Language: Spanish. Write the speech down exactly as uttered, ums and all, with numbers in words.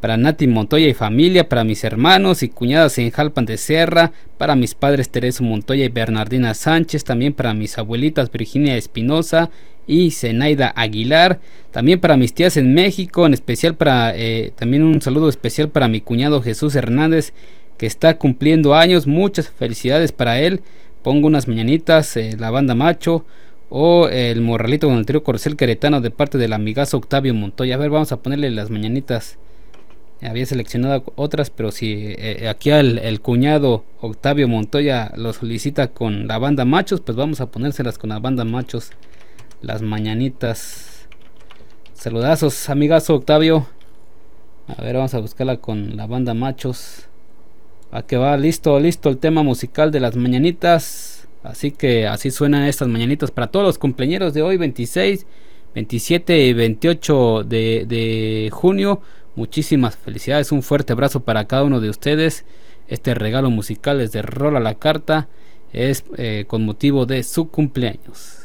para Nati Montoya y familia, para mis hermanos y cuñadas en Jalpan de Serra, para mis padres Teresa Montoya y Bernardina Sánchez, también para mis abuelitas Virginia Espinosa y Zenaida Aguilar, también para mis tías en México, en especial para, eh, también un saludo especial para mi cuñado Jesús Hernández, que está cumpliendo años. Muchas felicidades para él. Pongo unas mañanitas, eh, la banda Macho o eh, el Morralito con el trío Corcel Queretano de parte del amigazo Octavio Montoya. A ver, vamos a ponerle las mañanitas. Había seleccionado otras, pero si eh, aquí el, el cuñado Octavio Montoya lo solicita con la banda Machos, pues vamos a ponérselas con la banda Machos, las mañanitas. Saludazos, amigazo Octavio. A ver, vamos a buscarla con la banda Machos. A que va, listo, listo el tema musical de las mañanitas. Así que así suenan estas mañanitas para todos los cumpleañeros de hoy, veintiséis, veintisiete y veintiocho de, de junio. Muchísimas felicidades, un fuerte abrazo para cada uno de ustedes. Este regalo musical es de Rola la Carta, es eh, con motivo de su cumpleaños.